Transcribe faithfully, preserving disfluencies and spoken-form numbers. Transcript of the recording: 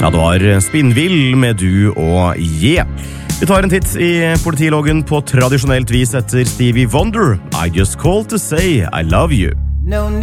Ja, det var Spinnvill med Du og Je. Vi tar en titt i politiloggen på tradisjonelt vis etter Stevie Wonder. I just called to say I love you.